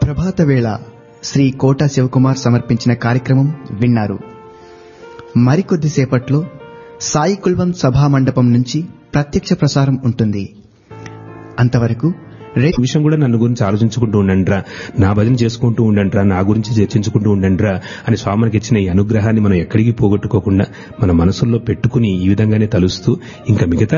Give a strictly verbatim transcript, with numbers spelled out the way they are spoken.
ప్రభాత వేళ శ్రీ కోట శివకుమార్ సమర్పించిన కార్యక్రమం విన్నారు. మరికొద్దిసేపట్లో సాయి కుల్వం సభా మండపం నుంచి ప్రత్యక్ష ప్రసారం ఉంటుంది. అంతవరకు రే విషయం కూడా నన్ను గురించి ఆలోచించుకుంటూ ఉండండిరా, నా భజన చేసుకుంటూ ఉండండిరా, నా గురించి చర్చించుకుంటూ ఉండండిరా అని స్వామికి ఇచ్చిన ఈ అనుగ్రహాన్ని మనం ఎక్కడికి పోగొట్టుకోకుండా మన మనసుల్లో పెట్టుకుని ఈ విధంగానే తలుస్తూ ఇంకా మిగతా